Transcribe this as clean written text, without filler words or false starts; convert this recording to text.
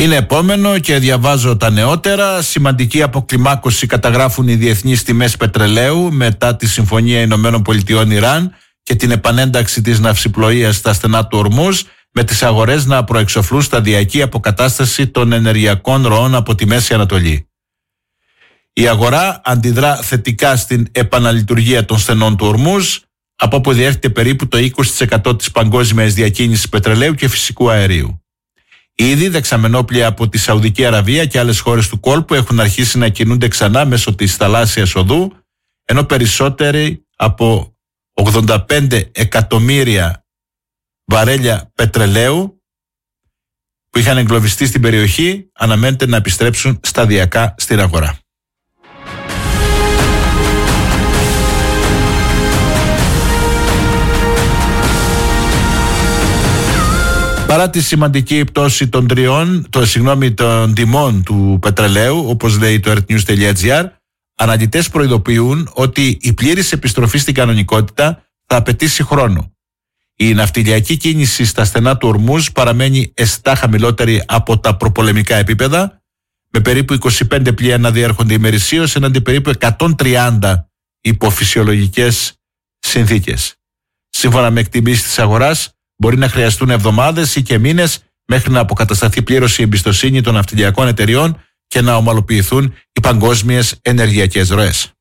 Είναι επόμενο και διαβάζω τα νεότερα. Σημαντική αποκλιμάκωση καταγράφουν οι διεθνείς τιμές πετρελαίου μετά τη Συμφωνία Ηνωμένων Πολιτειών Ιράν και την επανένταξη της ναυσιπλοείας στα στενά του Ορμούζ, με τις αγορές να προεξοφλούν σταδιακή αποκατάσταση των ενεργειακών ροών από τη Μέση Ανατολή. Η αγορά αντιδρά θετικά στην επαναλειτουργία των στενών του Ορμούζ, από όπου διέρχεται περίπου το 20% της παγκόσμιας διακίνησης πετρελαίου και φυσικού αερίου. Ήδη δεξαμενόπλια από τη Σαουδική Αραβία και άλλες χώρες του κόλπου έχουν αρχίσει να κινούνται ξανά μέσω της θαλάσσιας οδού, ενώ περισσότεροι από 85 εκατομμύρια βαρέλια πετρελαίου που είχαν εγκλωβιστεί στην περιοχή αναμένεται να επιστρέψουν σταδιακά στην αγορά. Παρά τη σημαντική πτώση των τιμών του πετρελαίου, όπως λέει το earthnews.gr, αναλυτές προειδοποιούν ότι η πλήρης επιστροφή στην κανονικότητα θα απαιτήσει χρόνο. Η ναυτιλιακή κίνηση στα στενά του Ορμούζ παραμένει αισθητά χαμηλότερη από τα προπολεμικά επίπεδα, με περίπου 25 πλοία να διέρχονται ημερησίως εναντί περίπου 130 υπό φυσιολογικές συνθήκες. Σύμφωνα με εκτιμήσεις της αγοράς, μπορεί να χρειαστούν εβδομάδες ή και μήνες μέχρι να αποκατασταθεί πλήρως η εμπιστοσύνη των ναυτιλιακών εταιριών και να ομαλοποιηθούν οι παγκόσμιες ενεργειακές ροές.